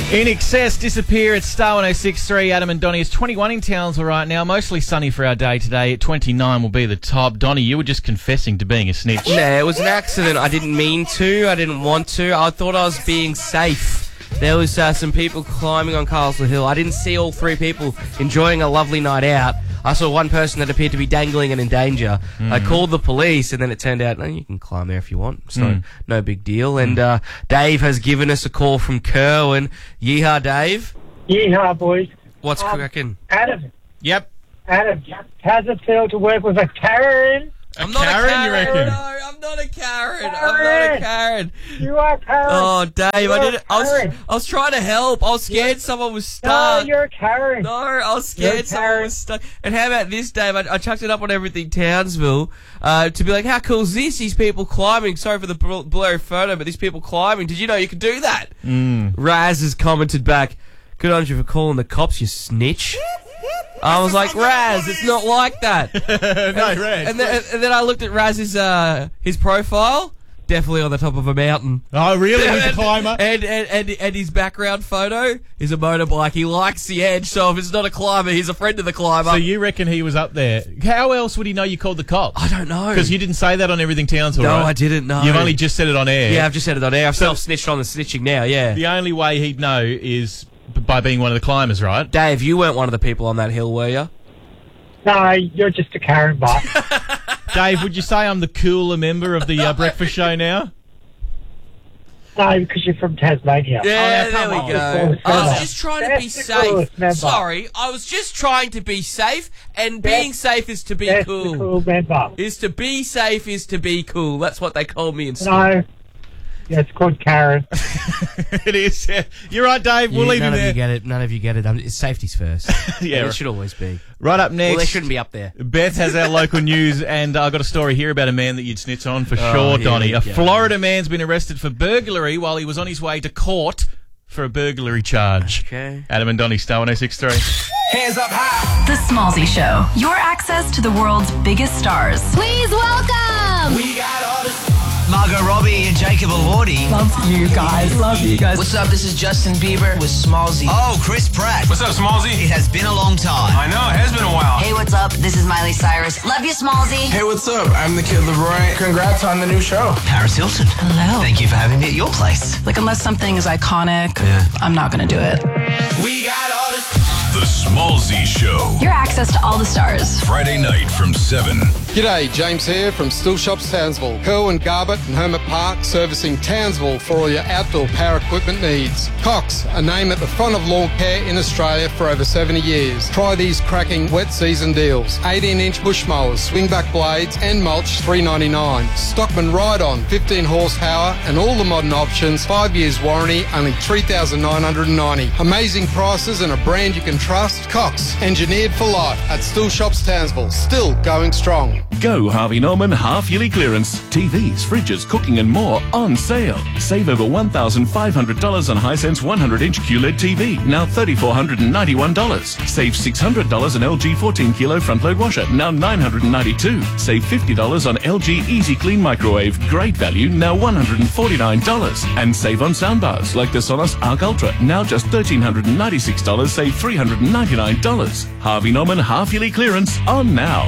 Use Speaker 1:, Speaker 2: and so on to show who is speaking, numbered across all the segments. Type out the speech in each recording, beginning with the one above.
Speaker 1: In Excess, Disappear at Star 106.3. Adam and Donnie. It's 21 in Townsville right now. Mostly sunny for our day today. 29 will be the top. Donnie, you were just confessing to being a snitch.
Speaker 2: Yeah, it was an accident. I didn't mean to. I didn't want to. I thought I was being safe. There was some people climbing on Castle Hill. I didn't see all three people enjoying a lovely night out. I saw one person that appeared to be dangling and in danger. I called the police, and then it turned out, no, you can climb there if you want. So, no big deal. And Dave has given us a call from Kerwin. Yeehaw, Dave.
Speaker 3: Yeehaw, boys.
Speaker 2: What's cracking?
Speaker 3: Adam.
Speaker 1: Yep.
Speaker 3: Adam, how's it feel to work with a Karen?
Speaker 2: I'm not
Speaker 1: Karen,
Speaker 2: a Karen,
Speaker 1: you reckon?
Speaker 2: No, I'm not a Karen. I'm not a Karen.
Speaker 3: You are Karen.
Speaker 2: Oh, Dave,
Speaker 3: You're
Speaker 2: I didn't.
Speaker 3: Karen.
Speaker 2: I was trying to help. I was scared someone was stuck.
Speaker 3: No, you're Karen.
Speaker 2: No, I was scared someone was stuck. And how about this, Dave? I chucked it up on Everything Townsville to be like, how cool is this? These people climbing. Sorry for the blurry photo, but these people climbing. Did you know you could do that? Raz has commented back, good on you for calling the cops, you snitch. I was like, Raz, it's not like that.
Speaker 1: No, Raz.
Speaker 2: And then I looked at Raz's his profile. Definitely on the top of a mountain.
Speaker 1: Oh, really? He's a climber?
Speaker 2: And his background photo is a motorbike. He likes the edge, so if it's not a climber, he's a friend of the climber.
Speaker 1: So you reckon he was up there? How else would he know you called the cops?
Speaker 2: I don't know.
Speaker 1: Because you didn't say that on Everything Townsville,
Speaker 2: No,
Speaker 1: right?
Speaker 2: I didn't know.
Speaker 1: You've only just said it on air.
Speaker 2: Yeah, I've just said it on air. I've self-snitched on the snitching now, yeah.
Speaker 1: The only way he'd know is by being one of the climbers, right?
Speaker 2: Dave, you weren't one of the people on that hill, were you?
Speaker 3: No, you're just a Karen bot.
Speaker 1: Dave, would you say I'm the cooler member of the breakfast show now?
Speaker 3: No, because you're from Tasmania.
Speaker 2: Yeah, there we go. I was just trying to be
Speaker 3: That's the coolest
Speaker 2: safe.
Speaker 3: member.
Speaker 2: Sorry, I was just trying to be safe, and being safe is to be
Speaker 3: That's
Speaker 2: cool.
Speaker 3: the cool member.
Speaker 2: Is to be safe is to be cool. That's what they call me in school.
Speaker 3: No. Yeah, it's called Karen.
Speaker 1: It is. Yeah. You're right, Dave. We'll leave him there.
Speaker 2: None of you get it. It's safety's first.
Speaker 1: Yeah,
Speaker 2: It should always be.
Speaker 1: Right up next.
Speaker 2: Well, they shouldn't be up there.
Speaker 1: Beth has our local news, and I've got a story here about a man that you'd snitch on for sure,
Speaker 2: here
Speaker 1: Donnie.
Speaker 2: we
Speaker 1: A
Speaker 2: go.
Speaker 1: Florida man's been arrested for burglary while he was on his way to court for a burglary charge.
Speaker 2: Okay.
Speaker 1: Adam and Donnie, Star 106.3.
Speaker 4: Hands up high.
Speaker 5: The Smallsy Show. Your access to the world's biggest stars.
Speaker 6: Please welcome.
Speaker 4: We got all the...
Speaker 7: Margot Robbie and Jacob Elordi.
Speaker 8: Love you guys.
Speaker 7: What's up? This is Justin Bieber with Smallsy.
Speaker 4: Oh, Chris Pratt.
Speaker 9: What's up, Smallsy?
Speaker 7: It has been a long time.
Speaker 9: I know, it has been a while.
Speaker 6: Hey, what's up? This is Miley Cyrus. Love you, Smallsy.
Speaker 4: Hey, what's up? I'm the Kid LeBron. Congrats on the new show.
Speaker 7: Paris Hilton.
Speaker 8: Hello.
Speaker 7: Thank you for having me at your place.
Speaker 8: Like, unless something is iconic, I'm not going to do it.
Speaker 4: We got all the...
Speaker 10: The Smallsy Show.
Speaker 5: Your access to all the stars.
Speaker 10: Friday night from 7.
Speaker 11: G'day, James here from Still Shops Townsville. Kerwin Garbutt and Hermit Park servicing Townsville for all your outdoor power equipment needs. Cox, a name at the front of lawn care in Australia for over 70 years. Try these cracking wet season deals. 18-inch bush mowers, swingback blades and mulch $3.99. Stockman Ride-On, 15 horsepower and all the modern options. 5 years warranty, only $3,990. Amazing prices and a brand you can trust. Cox, engineered for life at Still Shops Townsville. Still going strong.
Speaker 10: Go Harvey Norman half-yearly clearance. TVs, fridges, cooking and more on sale. Save over $1,500 on Hisense 100-inch QLED TV, now $3,491. Save $600 on LG 14-kilo front-load washer, now $992. Save $50 on LG Easy Clean microwave, great value, now $149. And save on soundbars like the Sonos Arc Ultra, now just $1,396. Save $399. Harvey Norman half-yearly clearance on now.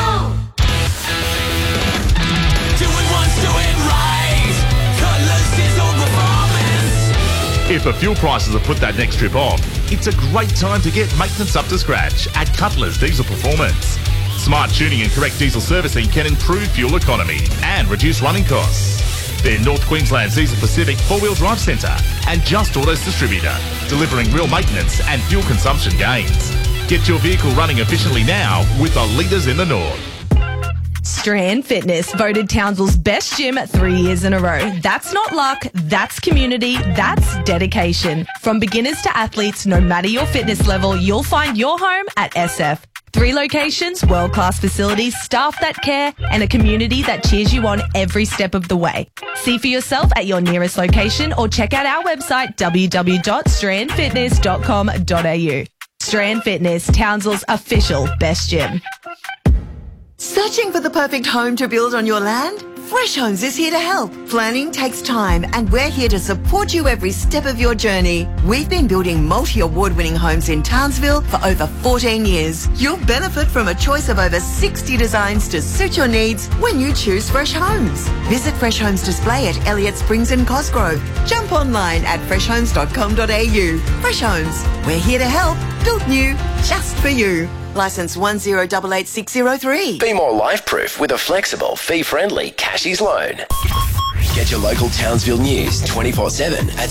Speaker 9: If the fuel prices have put that next trip off, it's a great time to get maintenance up to scratch at Cutler's Diesel Performance. Smart tuning and correct diesel servicing can improve fuel economy and reduce running costs. They're North Queensland's Diesel Pacific 4-wheel drive centre and Just Autos distributor, delivering real maintenance and fuel consumption gains. Get your vehicle running efficiently now with the leaders in the north.
Speaker 8: Strand Fitness, voted Townsville's best gym 3 years in a row. That's not luck, that's community, that's dedication. From beginners to athletes, no matter your fitness level, you'll find your home at SF. 3 locations, world-class facilities, staff that care, and a community that cheers you on every step of the way. See for yourself at your nearest location or check out our website www.strandfitness.com.au. Strand Fitness, Townsville's official best gym.
Speaker 12: Searching for the perfect home to build on your land? Fresh Homes is here to help. Planning takes time and we're here to support you every step of your journey. We've been building multi-award-winning homes in Townsville for over 14 years. You'll benefit from a choice of over 60 designs to suit your needs when you choose Fresh Homes. Visit Fresh Homes Display at Elliott Springs and Cosgrove. Jump online at freshhomes.com.au. Fresh Homes, we're here to help. Built new, just for you. Licence 1088603.
Speaker 13: Be more life-proof with a flexible, fee-friendly Cashies loan. Get your local Townsville news 24/7 at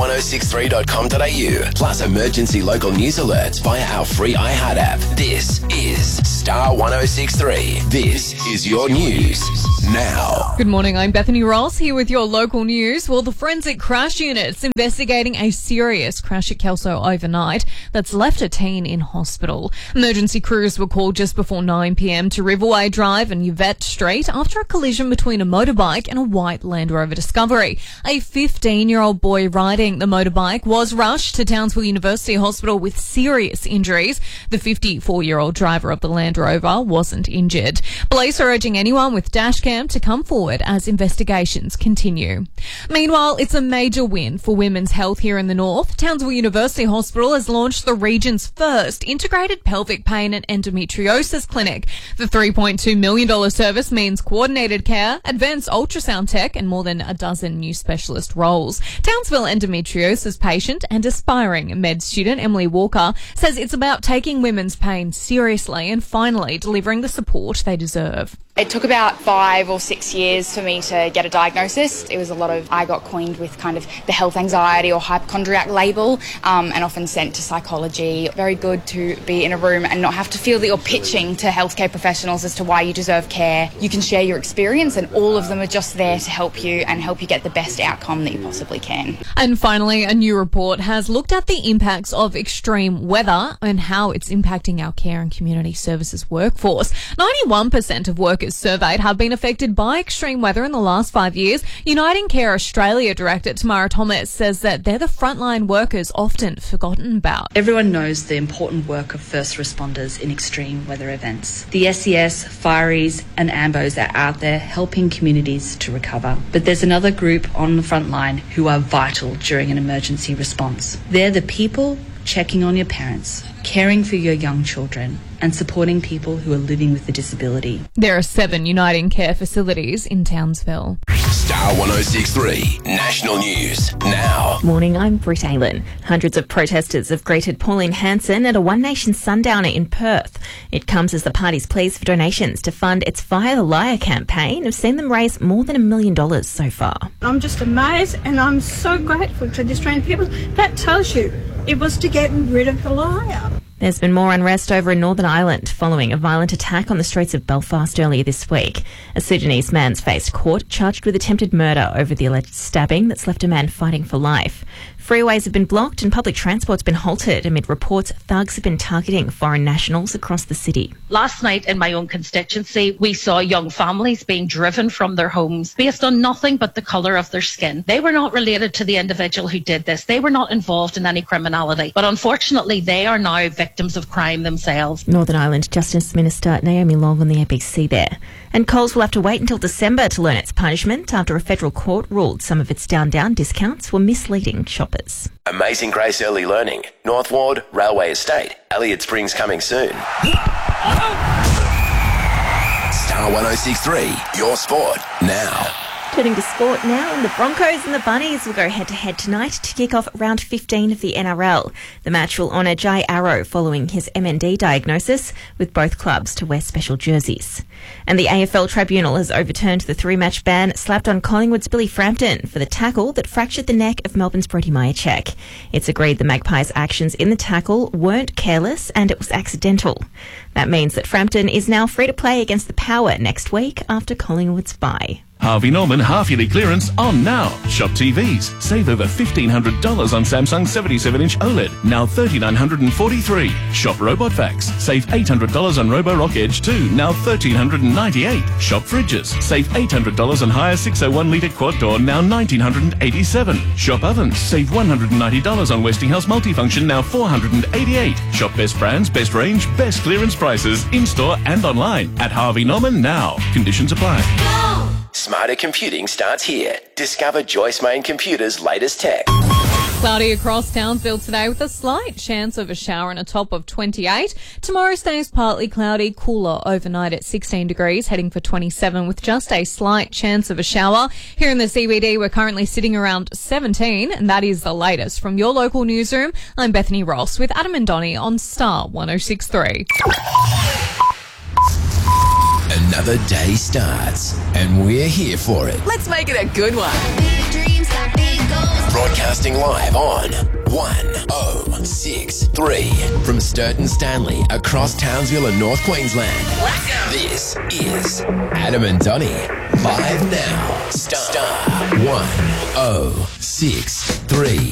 Speaker 13: star1063.com.au. Plus emergency local news alerts via our free iHeart app. This is Star 1063. This is your news now.
Speaker 14: Good morning, I'm Bethany Ross here with your local news. Well, the Forensic Crash Unit's investigating a serious crash at Kelso overnight that's left a teen in hospital. Emergency crews were called just before 9 p.m. to Riverway Drive and Yvette Street after a collision between a motorbike and a white Land Rover Discovery. A 15-year-old boy riding the motorbike was rushed to Townsville University Hospital with serious injuries. The 54-year-old driver of the Land Rover wasn't injured. Police are urging anyone with dashcam to come forward as investigations continue. Meanwhile, it's a major win for women's health here in the north. Townsville University Hospital has launched the region's first integrated pelvic pain and endometriosis clinic. The $3.2 million service means coordinated care, advanced ultrasound tech, and more than a dozen new specialist roles. Townsville endometriosis patient and aspiring med student Emily Walker says it's about taking women's pain seriously and finally delivering the support they deserve.
Speaker 15: It took about 5 or 6 years for me to get a diagnosis. It was a lot of, I got coined with kind of the health anxiety or hypochondriac label and often sent to psychology. Very good to be in a room and not have to feel that you're pitching to healthcare professionals as to why you deserve care. You can share your experience and all of them are just there to help you and help you get the best outcome that you possibly can.
Speaker 14: And finally, a new report has looked at the impacts of extreme weather and how it's impacting our care and community services workforce. 91% of workers surveyed have been affected by extreme weather in the last 5 years. Uniting Care Australia Director Tamara Thomas says that they're the frontline workers often forgotten about.
Speaker 16: Everyone knows the important work of first responders in extreme weather events. The SES, Fireys and AMBOs are out there helping communities to recover. But there's another group on the front line who are vital during an emergency response. They're the people checking on your parents, caring for your young children, and supporting people who are living with a disability.
Speaker 14: There are 7 Uniting Care facilities in Townsville.
Speaker 13: Star 1063 National News now.
Speaker 17: Morning, I'm Britt Aylen. Hundreds of protesters have greeted Pauline Hanson at a One Nation sundowner in Perth. It comes as the party's pleas for donations to fund its Fire the Liar campaign have seen them raise more than $1 million so far.
Speaker 18: I'm just amazed and I'm so grateful to the Australian people. That tells you it was to get rid of the liar.
Speaker 17: There's been more unrest over in Northern Ireland following a violent attack on the streets of Belfast earlier this week. A Sudanese man's faced court charged with attempted murder over the alleged stabbing that's left a man fighting for life. Freeways have been blocked and public transport's been halted amid reports thugs have been targeting foreign nationals across the city.
Speaker 19: Last night in my own constituency, we saw young families being driven from their homes based on nothing but the colour of their skin. They were not related to the individual who did this. They were not involved in any criminality. But unfortunately, they are now victims of crime themselves.
Speaker 17: Northern Ireland Justice Minister Naomi Long on the ABC there. And Coles will have to wait until December to learn its punishment after a federal court ruled some of its down discounts were misleading shoppers.
Speaker 13: Amazing Grace Early Learning, North Ward, Railway Estate, Elliott Springs coming soon. Star 1063, your sport now.
Speaker 17: Turning to sport now, and the Broncos and the Bunnies will go head-to-head tonight to kick off round 15 of the NRL. The match will honour Jai Arrow following his MND diagnosis, with both clubs to wear special jerseys. And the AFL Tribunal has overturned the 3-match ban slapped on Collingwood's Billy Frampton for the tackle that fractured the neck of Melbourne's Brody Mihocek. It's agreed the Magpies' actions in the tackle weren't careless and it was accidental. That means that Frampton is now free to play against the Power next week after Collingwood's bye.
Speaker 10: Harvey Norman half-yearly clearance on now. Shop TVs. Save over $1,500 on Samsung 77-inch OLED, now $3,943. Shop Robot Vacs. Save $800 on Roborock Edge 2, now $1,398. Shop Fridges. Save $800 on Haier 601-litre quad door, now $1,987. Shop Ovens. Save $190 on Westinghouse Multifunction, now $488. Shop Best Brands, Best Range, Best Clearance prices, in-store and online at Harvey Norman now. Conditions apply.
Speaker 4: Go!
Speaker 13: Smarter computing starts here. Discover Joyce Main Computer's latest tech.
Speaker 14: Cloudy across Townsville today with a slight chance of a shower and a top of 28. Tomorrow stays partly cloudy, cooler overnight at 16 degrees, heading for 27 with just a slight chance of a shower. Here in the CBD, we're currently sitting around 17, and that is the latest. From your local newsroom, I'm Bethany Ross with Adam and Donnie on Star 106.3.
Speaker 13: Another day starts, and we're here for it.
Speaker 12: Let's make it a good one.
Speaker 13: Broadcasting live on 1063 from Sturton Stanley across Townsville and North Queensland. This is Adam and Donnie live now. Star 1063.